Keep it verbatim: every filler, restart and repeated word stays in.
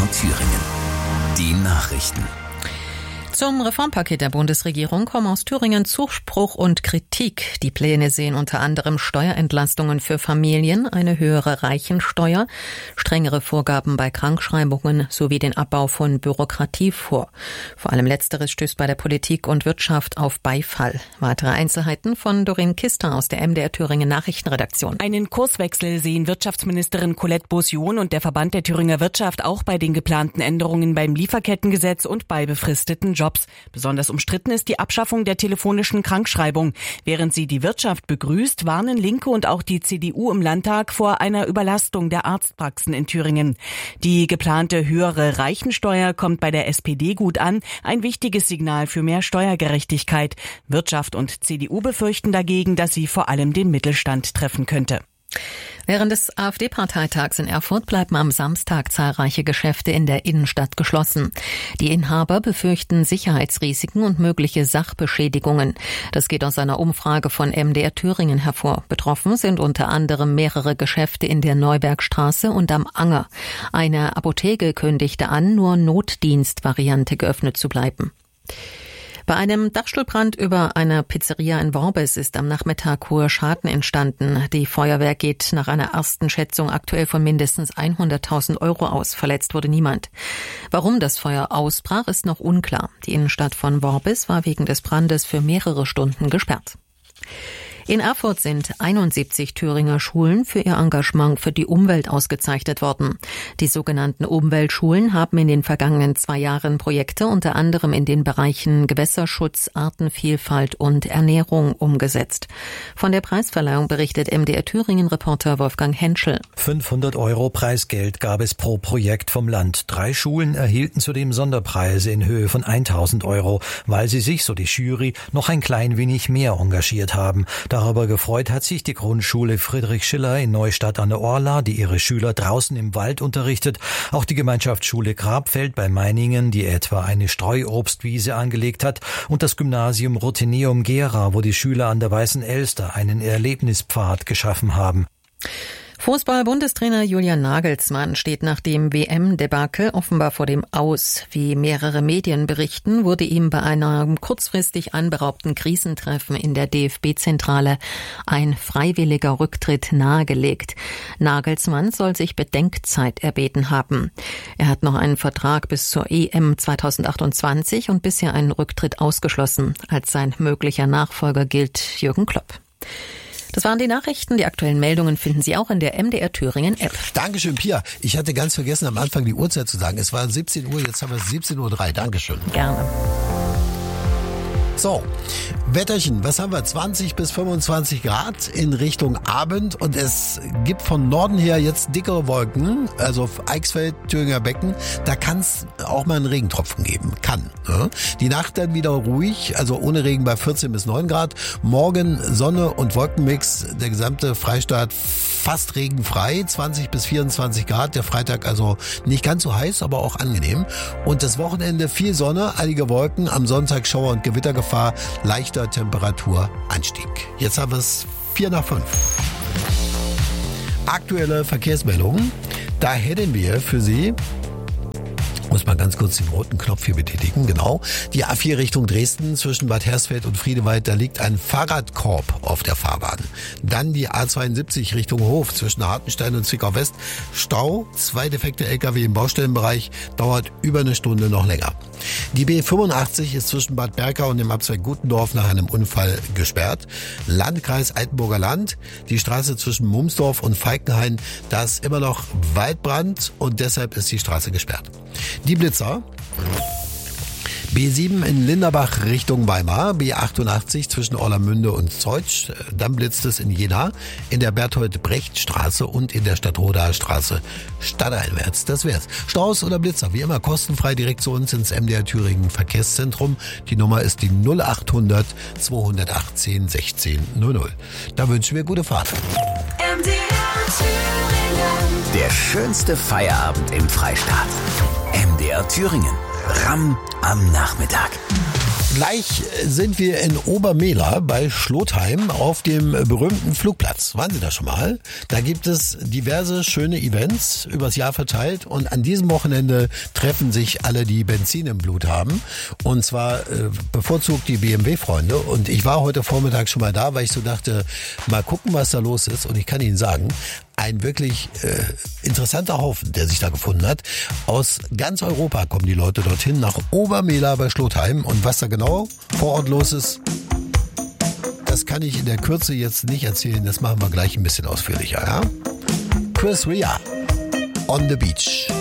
Thüringen. Die Nachrichten. Zum Reformpaket der Bundesregierung kommen aus Thüringen Zuspruch und Kritik. Die Pläne sehen unter anderem Steuerentlastungen für Familien, eine höhere Reichensteuer, strengere Vorgaben bei Krankschreibungen sowie den Abbau von Bürokratie vor. Vor allem Letzteres stößt bei der Politik und Wirtschaft auf Beifall. Weitere Einzelheiten von Doreen Kister aus der M D R Thüringen Nachrichtenredaktion. Einen Kurswechsel sehen Wirtschaftsministerin Colette Beausion und der Verband der Thüringer Wirtschaft auch bei den geplanten Änderungen beim Lieferkettengesetz und bei befristeten Jobs. Besonders umstritten ist die Abschaffung der telefonischen Krankschreibung. Während sie die Wirtschaft begrüßt, warnen Linke und auch die C D U im Landtag vor einer Überlastung der Arztpraxen in Thüringen. Die geplante höhere Reichensteuer kommt bei der S P D gut an, ein wichtiges Signal für mehr Steuergerechtigkeit. Wirtschaft und C D U befürchten dagegen, dass sie vor allem den Mittelstand treffen könnte. Während des AfD-Parteitags in Erfurt bleiben am Samstag zahlreiche Geschäfte in der Innenstadt geschlossen. Die Inhaber befürchten Sicherheitsrisiken und mögliche Sachbeschädigungen. Das geht aus einer Umfrage von M D R Thüringen hervor. Betroffen sind unter anderem mehrere Geschäfte in der Neubergstraße und am Anger. Eine Apotheke kündigte an, nur Notdienstvariante geöffnet zu bleiben. Bei einem Dachstuhlbrand über einer Pizzeria in Worbis ist am Nachmittag hoher Schaden entstanden. Die Feuerwehr geht nach einer ersten Schätzung aktuell von mindestens hunderttausend Euro aus. Verletzt wurde niemand. Warum das Feuer ausbrach, ist noch unklar. Die Innenstadt von Worbis war wegen des Brandes für mehrere Stunden gesperrt. In Erfurt sind einundsiebzig Thüringer Schulen für ihr Engagement für die Umwelt ausgezeichnet worden. Die sogenannten Umweltschulen haben in den vergangenen zwei Jahren Projekte unter anderem in den Bereichen Gewässerschutz, Artenvielfalt und Ernährung umgesetzt. Von der Preisverleihung berichtet M D R Thüringen-Reporter Wolfgang Henschel. fünfhundert Euro Preisgeld gab es pro Projekt vom Land. Drei Schulen erhielten zudem Sonderpreise in Höhe von tausend Euro, weil sie sich, so die Jury, noch ein klein wenig mehr engagiert haben. Darüber gefreut hat sich die Grundschule Friedrich Schiller in Neustadt an der Orla, die ihre Schüler draußen im Wald unterrichtet. Auch die Gemeinschaftsschule Grabfeld bei Meiningen, die etwa eine Streuobstwiese angelegt hat. Und das Gymnasium Rutheneum Gera, wo die Schüler an der Weißen Elster einen Erlebnispfad geschaffen haben. Fußball-Bundestrainer Julian Nagelsmann steht nach dem W M-Debakel offenbar vor dem Aus. Wie mehrere Medien berichten, wurde ihm bei einem kurzfristig anberaubten Krisentreffen in der D F B-Zentrale ein freiwilliger Rücktritt nahegelegt. Nagelsmann soll sich Bedenkzeit erbeten haben. Er hat noch einen Vertrag bis zur E M zweitausendachtundzwanzig und bisher einen Rücktritt ausgeschlossen. Als sein möglicher Nachfolger gilt Jürgen Klopp. Das waren die Nachrichten. Die aktuellen Meldungen finden Sie auch in der M D R Thüringen App. Dankeschön, Pia. Ich hatte ganz vergessen, am Anfang die Uhrzeit zu sagen. Es war siebzehn Uhr, jetzt haben wir siebzehn Uhr drei. Dankeschön. Gerne. So, Wetterchen, was haben wir? zwanzig bis fünfundzwanzig Grad in Richtung Abend und es gibt von Norden her jetzt dickere Wolken, also Eichsfeld, Thüringer Becken, da kann es auch mal einen Regentropfen geben, kann. Ne? Die Nacht dann wieder ruhig, also ohne Regen bei vierzehn bis neun Grad, morgen Sonne und Wolkenmix, der gesamte Freistaat fast regenfrei, zwanzig bis vierundzwanzig Grad, der Freitag also nicht ganz so heiß, aber auch angenehm und das Wochenende viel Sonne, einige Wolken, am Sonntag Schauer und Gewittergefahr. Leichter Temperaturanstieg. Jetzt haben wir es vier nach fünf. Aktuelle Verkehrsmeldungen. Da hätten wir für Sie, muss man ganz kurz den roten Knopf hier betätigen, genau. Die A vier Richtung Dresden zwischen Bad Hersfeld und Friedewald, da liegt ein Fahrradkorb auf der Fahrbahn. Dann die A zweiundsiebzig Richtung Hof zwischen Hartenstein und Zwickau West. Stau, zwei defekte L K W im Baustellenbereich, dauert über eine Stunde noch länger. Die B fünfundachtzig ist zwischen Bad Berka und dem Abzweig Gutendorf nach einem Unfall gesperrt. Landkreis Altenburger Land, die Straße zwischen Mumsdorf und Falkenhain, da ist immer noch Waldbrand und deshalb ist die Straße gesperrt. Die Blitzer. B sieben in Linderbach Richtung Weimar, B achtundachtzig zwischen Orlamünde und Zeutsch, dann blitzt es in Jena, in der Berthold-Brecht-Straße und in der Stadtrodaer Straße stadteinwärts. Das wär's. Staus oder Blitzer, wie immer kostenfrei direkt zu uns ins M D R Thüringen Verkehrszentrum. Die Nummer ist die null achthundert zweihundertachtzehn sechzehn null null. Da wünschen wir gute Fahrt. M D R Thüringen. Der schönste Feierabend im Freistaat. M D R Thüringen. R A M am Nachmittag. Gleich sind wir in Obermehler bei Schlotheim auf dem berühmten Flugplatz. Waren Sie da schon mal? Da gibt es diverse schöne Events übers Jahr verteilt und an diesem Wochenende treffen sich alle, die Benzin im Blut haben. Und zwar äh, bevorzugt die B M W-Freunde. Und ich war heute Vormittag schon mal da, weil ich so dachte, mal gucken, was da los ist. Und ich kann Ihnen sagen, ein wirklich äh, interessanter Haufen, der sich da gefunden hat. Aus ganz Europa kommen die Leute dorthin, nach Obermehler bei Schlotheim. Und was da genau vor Ort los ist, das kann ich in der Kürze jetzt nicht erzählen. Das machen wir gleich ein bisschen ausführlicher. Ja? Chris Rea, On the Beach.